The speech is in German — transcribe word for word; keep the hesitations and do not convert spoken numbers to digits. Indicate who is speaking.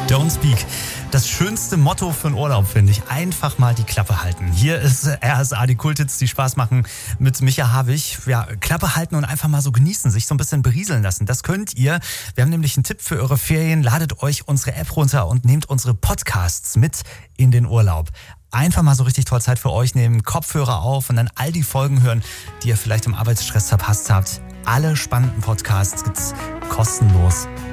Speaker 1: Don't speak. Das schönste Motto für einen Urlaub, finde ich. Einfach mal die Klappe halten. Hier ist R S A, die Kulthits, die Spaß machen mit Micha Havig. Ja, Klappe halten und einfach mal so genießen, sich so ein bisschen berieseln lassen. Das könnt ihr. Wir haben nämlich einen Tipp für eure Ferien. Ladet euch unsere App runter und nehmt unsere Podcasts mit in den Urlaub. Einfach mal so richtig toll Zeit für euch nehmen, Kopfhörer auf und dann all die Folgen hören, die ihr vielleicht im Arbeitsstress verpasst habt. Alle spannenden Podcasts gibt's kostenlos